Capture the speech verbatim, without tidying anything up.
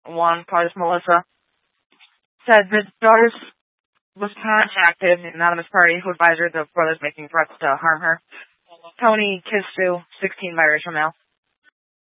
Juan Carlos Melissa, said his daughter was contacted, an anonymous party who advised her the brothers making threats to harm her. Tony Kistu, sixteen, biracial male.